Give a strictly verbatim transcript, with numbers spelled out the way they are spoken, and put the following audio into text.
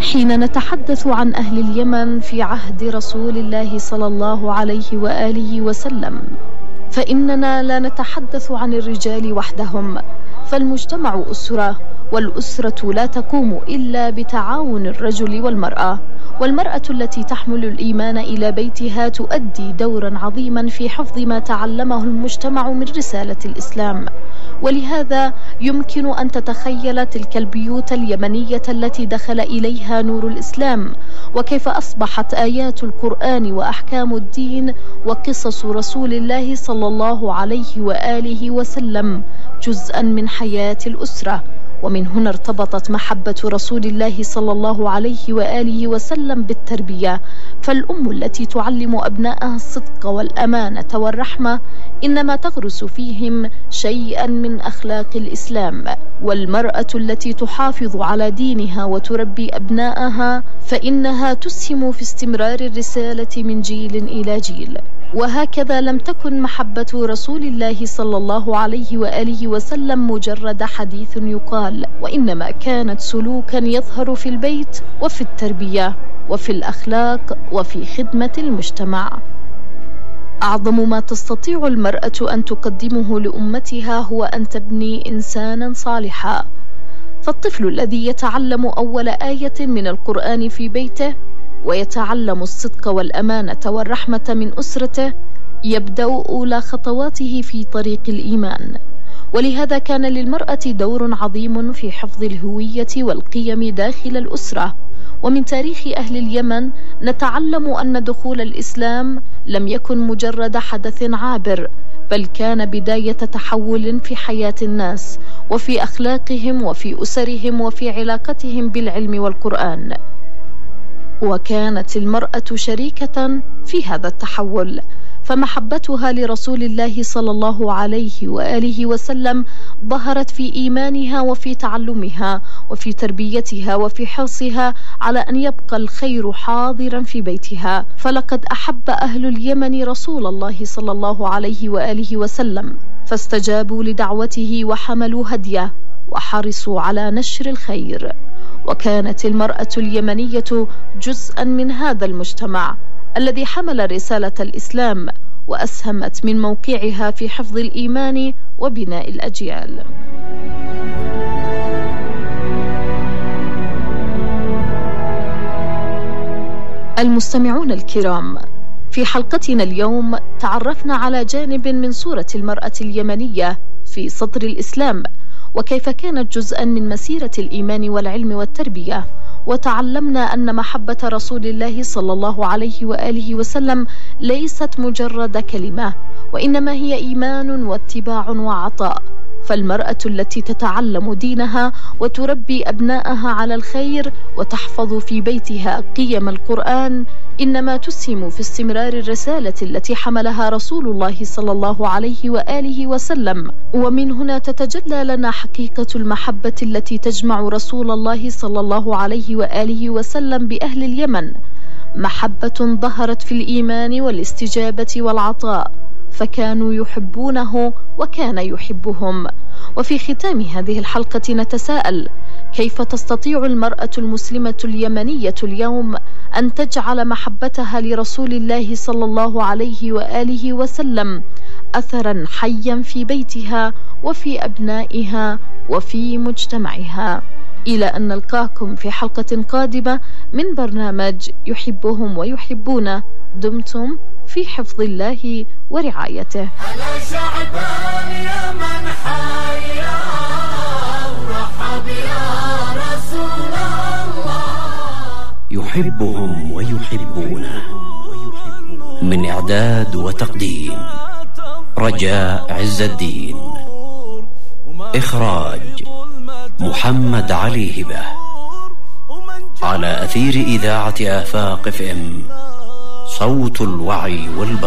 حين نتحدث عن أهل اليمن في عهد رسول الله صلى الله عليه وآله وسلم فإننا لا نتحدث عن الرجال وحدهم، فالمجتمع أسرة، والأسرة لا تقوم إلا بتعاون الرجل والمرأة، والمرأة التي تحمل الإيمان إلى بيتها تؤدي دورا عظيما في حفظ ما تعلمه المجتمع من رسالة الإسلام. ولهذا يمكن أن تتخيل تلك البيوت اليمنية التي دخل إليها نور الإسلام، وكيف أصبحت آيات القرآن وأحكام الدين وقصص رسول الله صلى الله عليه وآله وسلم جزءا من حياة الأسرة. ومن هنا ارتبطت محبة رسول الله صلى الله عليه وآله وسلم بالتربية، فالأم التي تعلم أبنائها الصدق والأمانة والرحمة إنما تغرس فيهم شيئا من أخلاق الإسلام، والمرأة التي تحافظ على دينها وتربي أبنائها فإنها تسهم في استمرار الرسالة من جيل إلى جيل. وهكذا لم تكن محبة رسول الله صلى الله عليه وآله وسلم مجرد حديث يقال، وإنما كانت سلوكا يظهر في البيت وفي التربية وفي الأخلاق وفي خدمة المجتمع. أعظم ما تستطيع المرأة أن تقدمه لأمتها هو أن تبني إنسانا صالحا، فالطفل الذي يتعلم أول آية من القرآن في بيته ويتعلم الصدق والأمانة والرحمة من أسرته يبدأ أولى خطواته في طريق الإيمان. ولهذا كان للمرأة دور عظيم في حفظ الهوية والقيم داخل الأسرة. ومن تاريخ أهل اليمن نتعلم أن دخول الإسلام لم يكن مجرد حدث عابر، بل كان بداية تحول في حياة الناس وفي أخلاقهم وفي أسرهم وفي علاقتهم بالعلم والقرآن. وكانت المرأة شريكة في هذا التحول، فمحبتها لرسول الله صلى الله عليه وآله وسلم ظهرت في إيمانها وفي تعلمها وفي تربيتها وفي حرصها على أن يبقى الخير حاضرا في بيتها. فلقد أحب أهل اليمن رسول الله صلى الله عليه وآله وسلم، فاستجابوا لدعوته وحملوا هديه وحرصوا على نشر الخير. وكانت المرأة اليمنية جزءا من هذا المجتمع الذي حمل رسالة الإسلام وأسهمت من موقعها في حفظ الإيمان وبناء الأجيال. المستمعون الكرام، في حلقتنا اليوم تعرفنا على جانب من صورة المرأة اليمنية في صدر الإسلام، وكيف كانت جزءا من مسيرة الإيمان والعلم والتربية. وتعلمنا أن محبة رسول الله صلى الله عليه وآله وسلم ليست مجرد كلمة، وإنما هي إيمان واتباع وعطاء. فالمرأة التي تتعلم دينها وتربي أبنائها على الخير وتحفظ في بيتها قيم القرآن إنما تسهم في استمرار الرسالة التي حملها رسول الله صلى الله عليه وآله وسلم. ومن هنا تتجلى لنا حقيقة المحبة التي تجمع رسول الله صلى الله عليه وآله وسلم بأهل اليمن، محبة ظهرت في الإيمان والاستجابة والعطاء، فكانوا يحبونه وكان يحبهم. وفي ختام هذه الحلقة نتساءل: كيف تستطيع المرأة المسلمة اليمنية اليوم أن تجعل محبتها لرسول الله صلى الله عليه وآله وسلم أثرا حيا في بيتها وفي أبنائها وفي مجتمعها؟ إلى أن نلقاكم في حلقة قادمة من برنامج يحبهم ويحبون. دمتم في حفظ الله ورعايته. على شعب اليمن حيا ورحب يا رسول الله. يحبهم ويحبونه، من إعداد وتقديم رجاء عز الدين، إخراج محمد علي هبة، على أثير إذاعة آفاق إف إم، صوت الوعي والبصر.